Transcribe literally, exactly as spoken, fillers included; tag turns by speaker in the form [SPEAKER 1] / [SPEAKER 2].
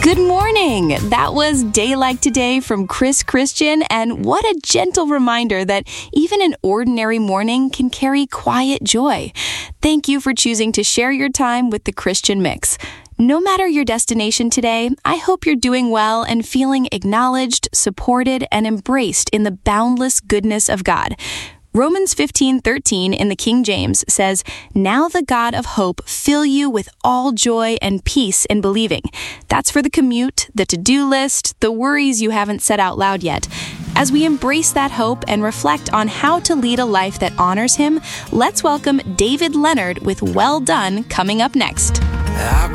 [SPEAKER 1] Good morning! That was Day Like Today from Chris Christian, and what a gentle reminder that even an ordinary morning can carry quiet joy. Thank you for choosing to share your time with the Christian Mix. No matter your destination today, I hope you're doing well and feeling acknowledged, supported, and embraced in the boundless goodness of God. Romans fifteen thirteen in the King James says, "Now the God of hope fill you with all joy and peace in believing." That's for the commute, the to-do list, the worries you haven't said out loud yet. As we embrace that hope and reflect on how to lead a life that honors Him, let's welcome David Leonard with Well Done coming up next.
[SPEAKER 2] I